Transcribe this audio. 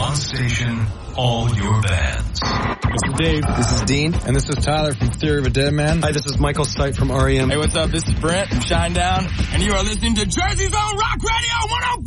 One station, all your bands. This is Dave. This is Dean. And this is Tyler from Theory of a Dead Man. Hi, this is Michael Stipe from REM. Hey, what's up? This is Brent from Shinedown. And you are listening to Jersey's Own Rock Radio 104.7.